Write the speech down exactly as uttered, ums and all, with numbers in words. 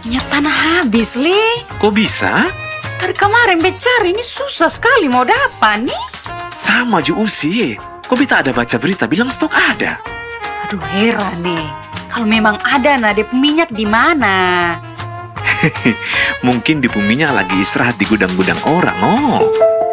Minyak tanah habis, Li. Kok bisa? Dari kemarin becari ini susah sekali mau dapat nih. Sama ju Usi. Kok Beta ada baca berita bilang stok ada? Aduh heran nih. Kalau memang ada nah dep minyak di mana? Mungkin di minyak lagi istirahat di gudang-gudang orang, oh.